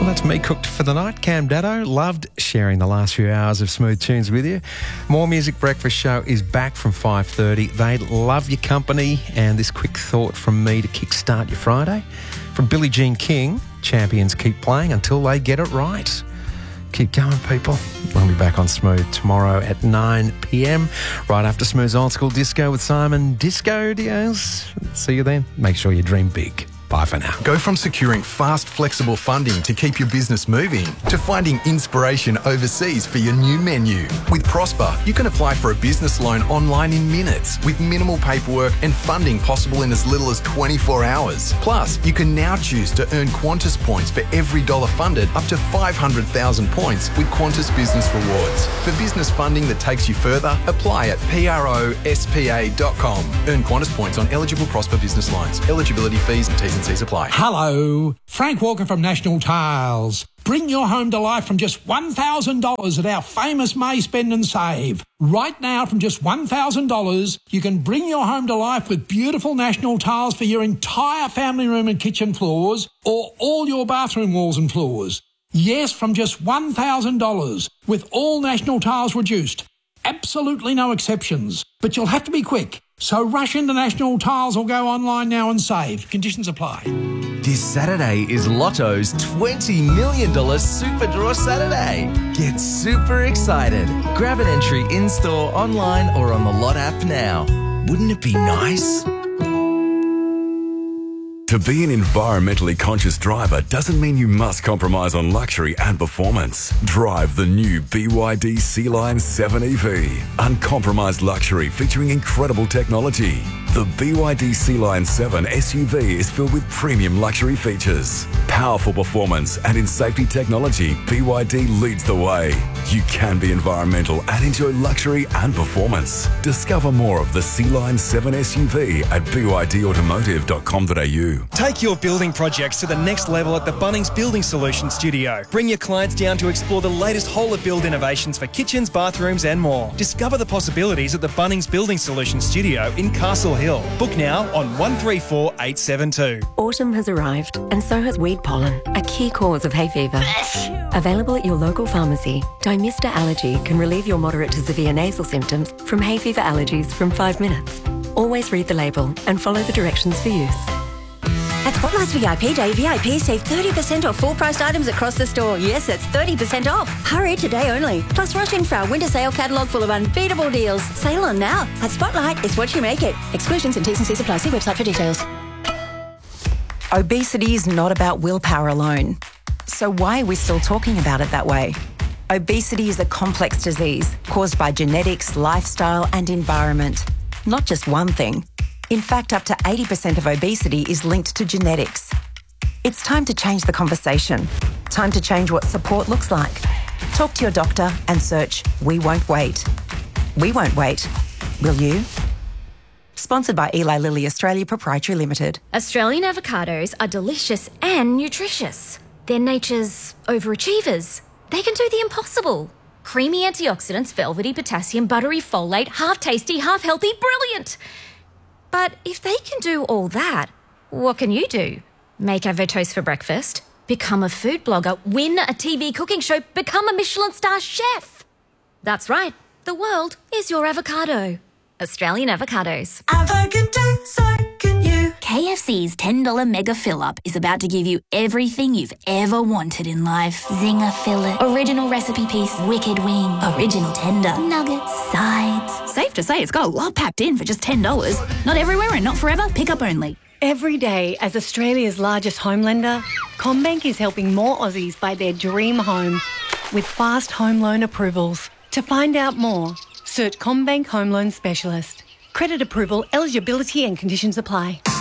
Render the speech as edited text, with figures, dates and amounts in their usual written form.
Well, that's me cooked for the night. Cam Daddo. Loved sharing the last few hours of smooth tunes with you. More Music Breakfast Show is back from 5:30. They love your company, and this quick thought from me to kickstart your Friday. From Billie Jean King, champions keep playing until they get it right. Keep going, people. We'll be back on Smooth tomorrow at 9 p.m, right after Smooth's Old School Disco with Simon Disco Diaz. See you then. Make sure you dream big. Bye for now. Go from securing fast, flexible funding to keep your business moving to finding inspiration overseas for your new menu. With Prosper, you can apply for a business loan online in minutes with minimal paperwork and funding possible in as little as 24 hours. Plus, you can now choose to earn Qantas points for every dollar funded up to 500,000 points with Qantas Business Rewards. For business funding that takes you further, apply at prospa.com. Earn Qantas points on eligible Prosper business loans. Eligibility fees and T's and C's apply. Hello, Frank Walker from National Tiles. Bring your home to life from just $1,000 at our famous May Spend and Save. Right now, from just $1,000, you can bring your home to life with beautiful National Tiles for your entire family room and kitchen floors, or all your bathroom walls and floors. Yes, from just $1,000, with all National Tiles reduced. Absolutely no exceptions. But you'll have to be quick. So rush into National Tiles or go online now and save. Conditions apply. This Saturday is Lotto's $20 million Super Draw Saturday. Get super excited. Grab an entry in-store, online or on the Lot app now. Wouldn't it be nice? To be an environmentally conscious driver doesn't mean you must compromise on luxury and performance. Drive the new BYD Sea-Line 7 EV. Uncompromised luxury featuring incredible technology. The BYD Sea-Line 7 SUV is filled with premium luxury features. Powerful performance and in safety technology, BYD leads the way. You can be environmental and enjoy luxury and performance. Discover more of the Sea-Line 7 SUV at bydautomotive.com.au. Take your building projects to the next level at the Bunnings Building Solutions Studio. Bring your clients down to explore the latest whole-of-build innovations for kitchens, bathrooms and more. Discover the possibilities at the Bunnings Building Solutions Studio in Castle Hill. Book now on 134872. Autumn has arrived and so has weed pollen, a key cause of hay fever. Available at your local pharmacy, Dymista Allergy can relieve your moderate to severe nasal symptoms from hay fever allergies from 5 minutes. Always read the label and follow the directions for use. At Spotlight's VIP Day, VIPs save 30% off full-priced items across the store. Yes, that's 30% off. Hurry today only. Plus, rush in for our winter sale catalogue full of unbeatable deals. Sale on now. At Spotlight, it's what you make it. Exclusions and T's and C's apply. See website for details. Obesity is not about willpower alone. So why are we still talking about it that way? Obesity is a complex disease caused by genetics, lifestyle and environment. Not just one thing. In fact, up to 80% of obesity is linked to genetics. It's time to change the conversation. Time to change what support looks like. Talk to your doctor and search We Won't Wait. We won't wait. Will you? Sponsored by Eli Lilly Australia Proprietary Limited. Australian avocados are delicious and nutritious. They're nature's overachievers. They can do the impossible. Creamy antioxidants, velvety potassium, buttery folate, half tasty, half healthy, brilliant. But if they can do all that, what can you do? Make avotoast for breakfast, become a food blogger, win a TV cooking show, become a Michelin star chef. That's right, the world is your avocado. Australian avocados. Avocado, so can you. KFC's $10 Mega Fill-Up is about to give you everything you've ever wanted in life. Zinger fillet, original recipe piece, wicked wing, original tender, nuggets, sides. Safe to say it's got a lot packed in for just $10. Not everywhere and not forever, pick up only. Every day, as Australia's largest home lender, CommBank is helping more Aussies buy their dream home with fast home loan approvals. To find out more, search CommBank Home Loan Specialist. Credit approval, eligibility and conditions apply.